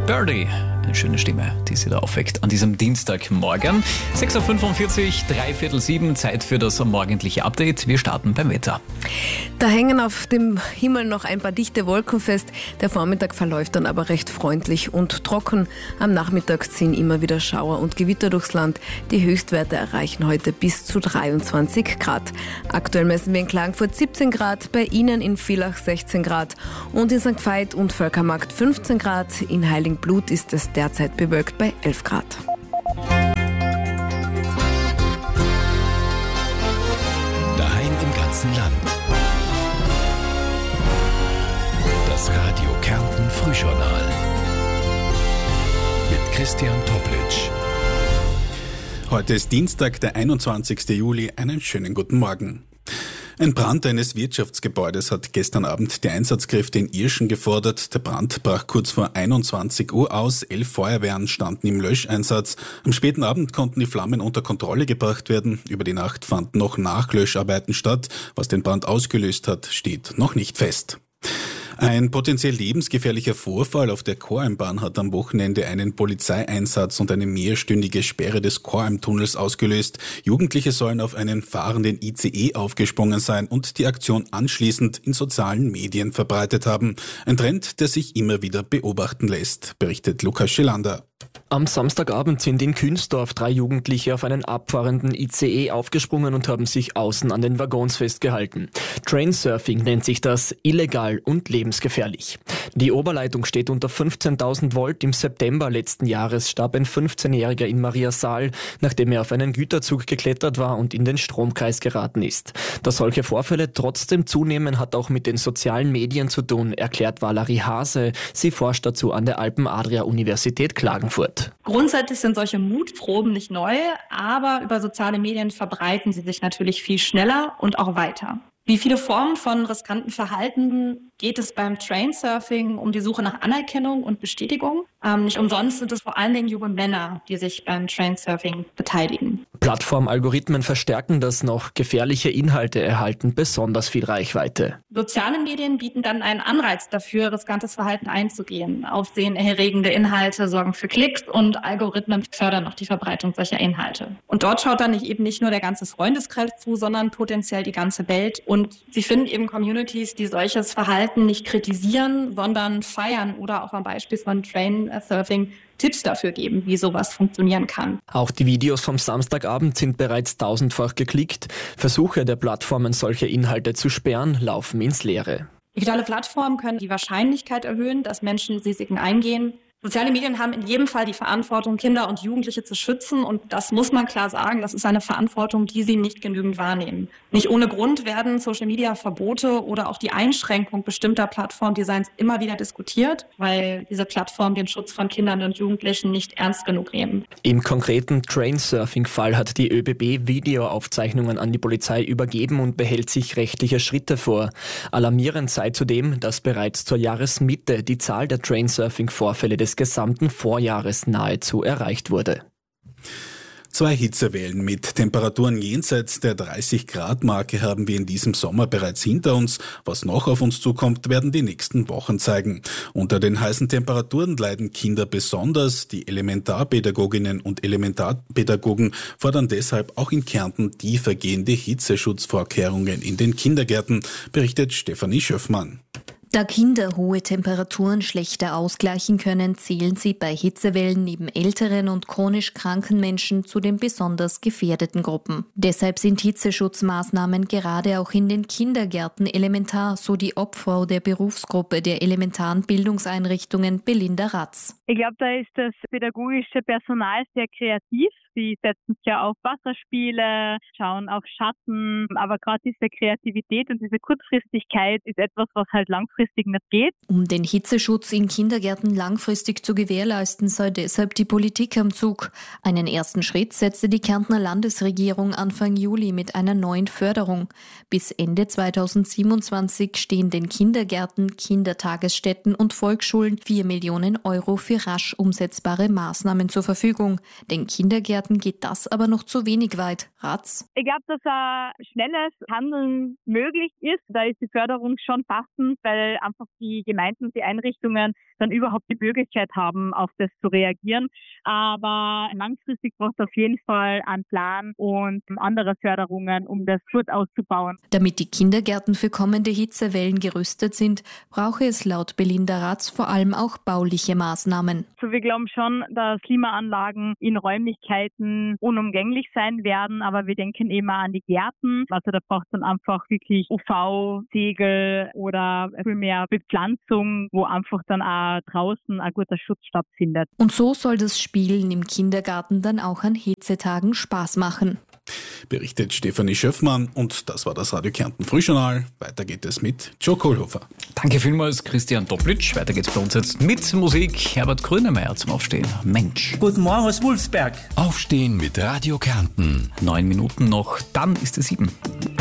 Birdie, eine schöne Stimme, die sie da aufweckt an diesem Dienstagmorgen. 6.45 Uhr, 6:45, Zeit für das morgendliche Update. Wir starten beim Wetter. Da hängen auf dem Himmel noch ein paar dichte Wolken fest. Der Vormittag verläuft dann aber recht freundlich und trocken. Am Nachmittag ziehen immer wieder Schauer und Gewitter durchs Land. Die Höchstwerte erreichen heute bis zu 23 Grad. Aktuell messen wir in Klagenfurt 17 Grad, bei Ihnen in Villach 16 Grad und in St. Veit und Völkermarkt 15 Grad. In Heiligenblut ist es derzeit bewölkt bei 11 Grad. Daheim im ganzen Land. Das Radio Kärnten Frühjournal mit Christian Toplitsch. Heute ist Dienstag, der 21. Juli. Einen schönen guten Morgen. Ein Brand eines Wirtschaftsgebäudes hat gestern Abend die Einsatzkräfte in Irschen gefordert. Der Brand brach kurz vor 21 Uhr aus. 11 Feuerwehren standen im Löscheinsatz. Am späten Abend konnten die Flammen unter Kontrolle gebracht werden. Über die Nacht fanden noch Nachlöscharbeiten statt. Was den Brand ausgelöst hat, steht noch nicht fest. Ein potenziell lebensgefährlicher Vorfall auf der Koralmbahn hat am Wochenende einen Polizeieinsatz und eine mehrstündige Sperre des Koralmtunnels ausgelöst. Jugendliche sollen auf einen fahrenden ICE aufgesprungen sein und die Aktion anschließend in sozialen Medien verbreitet haben. Ein Trend, der sich immer wieder beobachten lässt, berichtet Lukas Schelander. Am Samstagabend sind in Künsdorf 3 Jugendliche auf einen abfahrenden ICE aufgesprungen und haben sich außen an den Waggons festgehalten. Trainsurfing nennt sich das, illegal und lebensgefährlich. Die Oberleitung steht unter 15.000 Volt. Im September letzten Jahres starb ein 15-Jähriger in Mariasaal, nachdem er auf einen Güterzug geklettert war und in den Stromkreis geraten ist. Dass solche Vorfälle trotzdem zunehmen, hat auch mit den sozialen Medien zu tun, erklärt Valerie Hase. Sie forscht dazu an der Alpen-Adria-Universität Klagenfurt. Grundsätzlich sind solche Mutproben nicht neu, aber über soziale Medien verbreiten sie sich natürlich viel schneller und auch weiter. Wie viele Formen von riskanten Verhalten geht es beim Trainsurfing um die Suche nach Anerkennung und Bestätigung? Nicht umsonst sind es vor allen Dingen junge Männer, die sich beim Trainsurfing beteiligen. Plattformalgorithmen verstärken das noch. Gefährliche Inhalte erhalten besonders viel Reichweite. Soziale Medien bieten dann einen Anreiz dafür, riskantes Verhalten einzugehen. Aufsehenerregende Inhalte sorgen für Klicks und Algorithmen fördern noch die Verbreitung solcher Inhalte. Und dort schaut dann eben nicht nur der ganze Freundeskreis zu, sondern potenziell die ganze Welt. Und sie finden eben Communities, die solches Verhalten nicht kritisieren, sondern feiern oder auch am Beispiel von Trainsurfing Tipps dafür geben, wie sowas funktionieren kann. Auch die Videos vom Samstagabend sind bereits tausendfach geklickt. Versuche der Plattformen, solche Inhalte zu sperren, laufen ins Leere. Digitale Plattformen können die Wahrscheinlichkeit erhöhen, dass Menschen Risiken eingehen. Soziale Medien haben in jedem Fall die Verantwortung, Kinder und Jugendliche zu schützen. Und das muss man klar sagen, das ist eine Verantwortung, die sie nicht genügend wahrnehmen. Nicht ohne Grund werden Social-Media-Verbote oder auch die Einschränkung bestimmter Plattformdesigns immer wieder diskutiert, weil diese Plattformen den Schutz von Kindern und Jugendlichen nicht ernst genug nehmen. Im konkreten Trainsurfing-Fall hat die ÖBB Videoaufzeichnungen an die Polizei übergeben und behält sich rechtliche Schritte vor. Alarmierend sei zudem, dass bereits zur Jahresmitte die Zahl der Trainsurfing-Vorfälle des gesamten Vorjahres nahezu erreicht wurde. 2 Hitzewellen mit Temperaturen jenseits der 30-Grad-Marke haben wir in diesem Sommer bereits hinter uns. Was noch auf uns zukommt, werden die nächsten Wochen zeigen. Unter den heißen Temperaturen leiden Kinder besonders. Die Elementarpädagoginnen und Elementarpädagogen fordern deshalb auch in Kärnten tiefergehende Hitzeschutzvorkehrungen in den Kindergärten, berichtet Stefanie Schöffmann. Da Kinder hohe Temperaturen schlechter ausgleichen können, zählen sie bei Hitzewellen neben älteren und chronisch kranken Menschen zu den besonders gefährdeten Gruppen. Deshalb sind Hitzeschutzmaßnahmen gerade auch in den Kindergärten elementar, so die Obfrau der Berufsgruppe der elementaren Bildungseinrichtungen Belinda Ratz. Ich glaube, da ist das pädagogische Personal sehr kreativ. Sie setzen sich ja auf Wasserspiele, schauen auf Schatten, aber gerade diese Kreativität und diese Kurzfristigkeit ist etwas, was halt langfristig nicht geht. Um den Hitzeschutz in Kindergärten langfristig zu gewährleisten, sei deshalb die Politik am Zug. Einen ersten Schritt setzte die Kärntner Landesregierung Anfang Juli mit einer neuen Förderung. Bis Ende 2027 stehen den Kindergärten, Kindertagesstätten und Volksschulen 4 Millionen Euro für rasch umsetzbare Maßnahmen zur Verfügung. Den Kindergärten geht das aber noch zu wenig weit. Ratz? Ich glaube, dass ein schnelles Handeln möglich ist. Da ist die Förderung schon passend, weil einfach die Gemeinden und die Einrichtungen dann überhaupt die Möglichkeit haben, auf das zu reagieren. Aber langfristig braucht es auf jeden Fall einen Plan und andere Förderungen, um das gut auszubauen. Damit die Kindergärten für kommende Hitzewellen gerüstet sind, brauche es laut Belinda Ratz vor allem auch bauliche Maßnahmen. Also wir glauben schon, dass Klimaanlagen in Räumlichkeiten unumgänglich sein werden, aber wir denken immer an die Gärten. Also da braucht es dann einfach wirklich UV-Segel oder viel mehr Bepflanzung, wo einfach dann auch draußen ein guter Schutz stattfindet. Und so soll das Spielen im Kindergarten dann auch an Hitzetagen Spaß machen. Berichtet Stefanie Schöffmann und das war das Radio Kärnten Frühjournal. Weiter geht es mit Joe Kohlhofer. Danke vielmals, Christian Toplitsch. Weiter geht's bei uns jetzt mit Musik. Herbert Grönemeyer zum Aufstehen. Mensch. Guten Morgen aus Wolfsberg. Aufstehen mit Radio Kärnten. 9 Minuten noch, dann ist es 7.